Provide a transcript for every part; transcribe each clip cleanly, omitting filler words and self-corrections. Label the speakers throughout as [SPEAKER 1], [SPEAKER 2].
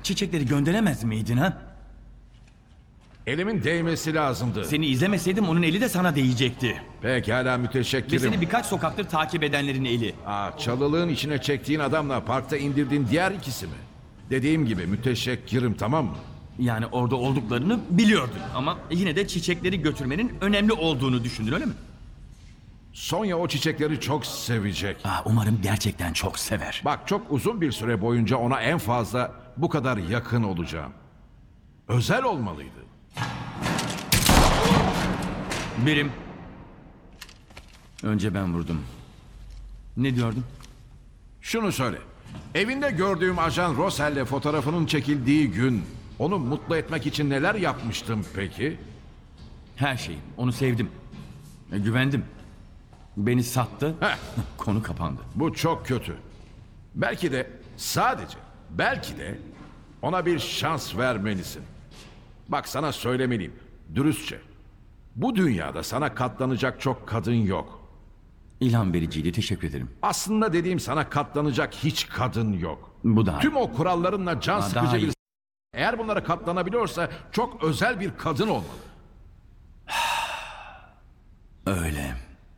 [SPEAKER 1] çiçekleri gönderemez miydin ha?
[SPEAKER 2] Elimin değmesi lazımdı.
[SPEAKER 1] Seni izlemeseydim onun eli de sana değecekti.
[SPEAKER 2] Pekala,
[SPEAKER 1] Ve
[SPEAKER 2] müteşekkirim.
[SPEAKER 1] seni birkaç sokaktır takip edenlerin eli.
[SPEAKER 2] Çalılığın içine çektiğin adamla parkta indirdiğin diğer ikisi mi? Dediğim gibi müteşekkirim, tamam mı?
[SPEAKER 1] Yani orada olduklarını biliyordun ama yine de çiçekleri götürmenin önemli olduğunu düşündün, öyle mi?
[SPEAKER 2] Sonya o çiçekleri çok sevecek.
[SPEAKER 1] Umarım gerçekten çok sever.
[SPEAKER 2] Bak, çok uzun bir süre boyunca ona en fazla bu kadar yakın olacağım. Özel olmalıydı.
[SPEAKER 1] Birim. Önce ben vurdum. Ne diyordum?
[SPEAKER 2] Şunu söyle. Evinde gördüğüm ajan Rossel'le fotoğrafının çekildiği gün onu mutlu etmek için neler yapmıştım peki?
[SPEAKER 1] Her şeyi. Onu sevdim. Güvendim. Beni sattı. Konu kapandı.
[SPEAKER 2] Bu çok kötü. Belki de, sadece belki de ona bir şans vermelisin. Bak, sana söylemeliyim dürüstçe. Bu dünyada sana katlanacak çok kadın yok.
[SPEAKER 1] İlham vericiydi. Teşekkür ederim.
[SPEAKER 2] Aslında dediğim, sana katlanacak hiç kadın yok.
[SPEAKER 1] Bu daha
[SPEAKER 2] Tüm o kurallarınla can
[SPEAKER 1] daha
[SPEAKER 2] sıkıcı
[SPEAKER 1] iyi.
[SPEAKER 2] bir... Eğer bunlara katlanabiliyorsa çok özel bir kadın olmalı.
[SPEAKER 1] öyle.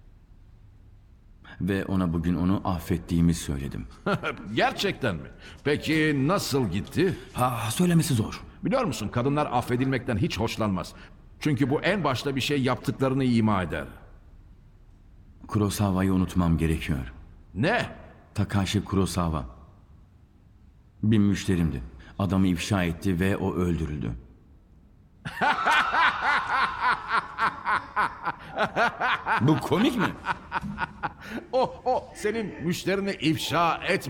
[SPEAKER 1] Ve ona bugün onu affettiğimi söyledim.
[SPEAKER 2] Gerçekten mi? Peki nasıl gitti?
[SPEAKER 1] Söylemesi zor.
[SPEAKER 2] Biliyor musun, kadınlar affedilmekten hiç hoşlanmaz. Çünkü bu en başta bir şey yaptıklarını ima eder.
[SPEAKER 1] Kurosawa'yı unutmam gerekiyor.
[SPEAKER 2] Ne?
[SPEAKER 1] Takashi Kurosawa. Bir müşterimdi. Adamı ifşa etti ve o öldürüldü. Bu komik mi?
[SPEAKER 2] O senin müşterini ifşa etme.